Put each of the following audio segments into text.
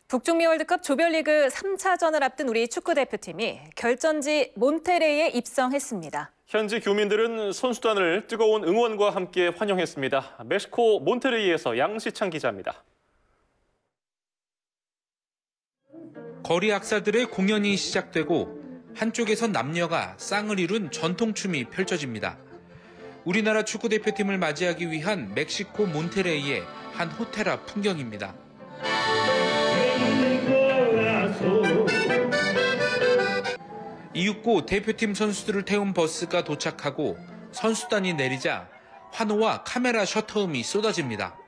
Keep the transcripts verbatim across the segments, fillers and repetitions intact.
북중미 월드컵 조별리그 삼 차전을 앞둔 우리 축구대표팀이 결전지 몬테레이에 입성했습니다. 현지 교민들은 선수단을 뜨거운 응원과 함께 환영했습니다. 멕시코 몬테레이에서 양시창 기자입니다. 거리 악사들의 공연이 시작되고 한쪽에선 남녀가 쌍을 이룬 전통춤이 펼쳐집니다. 우리나라 축구대표팀을 맞이하기 위한 멕시코 몬테레이의 한 호텔 앞 풍경입니다. 이윽고 대표팀 선수들을 태운 버스가 도착하고 선수단이 내리자 환호와 카메라 셔터음이 쏟아집니다.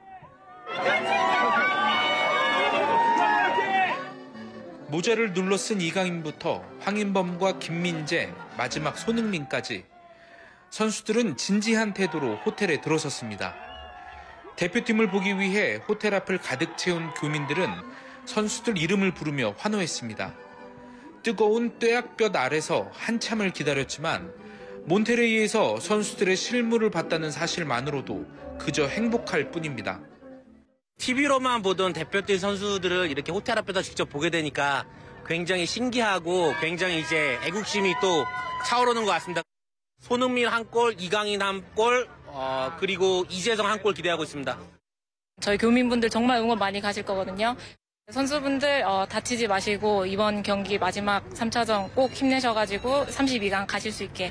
모자를 눌러 쓴 이강인부터 황인범과 김민재, 마지막 손흥민까지 선수들은 진지한 태도로 호텔에 들어섰습니다. 대표팀을 보기 위해 호텔 앞을 가득 채운 교민들은 선수들 이름을 부르며 환호했습니다. 뜨거운 뙤약볕 아래서 한참을 기다렸지만 몬테레이에서 선수들의 실물을 봤다는 사실만으로도 그저 행복할 뿐입니다. 티비로만 보던 대표팀 선수들을 이렇게 호텔 앞에서 직접 보게 되니까 굉장히 신기하고 굉장히 이제 애국심이 또 차오르는 것 같습니다. 손흥민 한 골, 이강인 한 골, 어, 그리고 이재성 한 골 기대하고 있습니다. 저희 교민분들 정말 응원 많이 가실 거거든요. 선수분들 어, 다치지 마시고 이번 경기 마지막 삼 차전 꼭 힘내셔가지고 삼십이 강 가실 수 있게